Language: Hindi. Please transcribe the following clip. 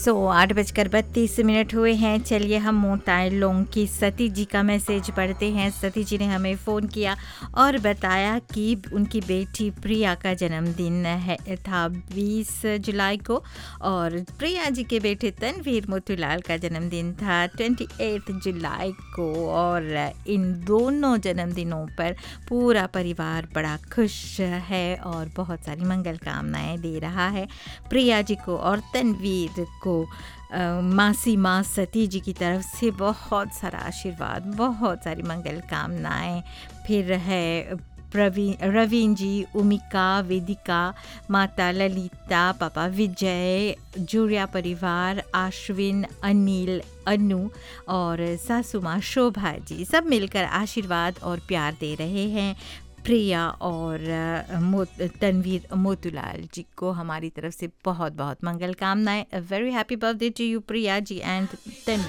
8:32 हुए हैं। चलिए हम मोतालोंग की सती जी का मैसेज पढ़ते हैं। सती जी ने हमें फ़ोन किया और बताया कि उनकी बेटी प्रिया का जन्मदिन था 20 जुलाई को और प्रिया जी के बेटे तनवीर मोतीलाल का जन्मदिन था 28 जुलाई को। और इन दोनों जन्मदिनों पर पूरा परिवार बड़ा खुश है और बहुत सारी मंगल कामनाएं दे रहा है प्रिया जी को और तनवीर को। मासी माँ सती जी की तरफ से बहुत सारा आशीर्वाद, बहुत सारी मंगल कामनाएं। फिर है रवीन जी, उमिका, वेदिका, माता ललिता, पापा विजय, जूरिया परिवार, आश्विन, अनिल, अनु और सासू माँ शोभा जी सब मिलकर आशीर्वाद और प्यार दे रहे हैं प्रिया और तनवीर मोतीलाल जी को। हमारी तरफ से बहुत बहुत मंगल कामनाएं। Very happy birthday to you Priya ji and Tanveer.